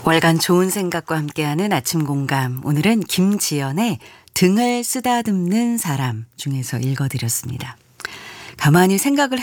월간 좋은 생각과 함께하는 아침 공감. 오늘은 김지연의 등을 쓰다듬는 사람 중에서 읽어드렸습니다. 가만히 생각을